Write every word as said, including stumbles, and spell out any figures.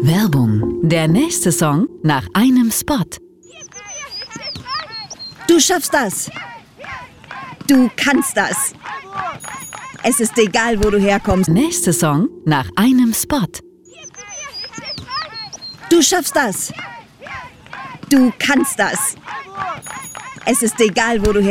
Werbung. Der nächste Song nach einem Spot. Du schaffst das. Du kannst das. Es ist egal, wo du herkommst. Nächster Song nach einem Spot. Du schaffst das. Du kannst das. Es ist egal, wo du herkommst.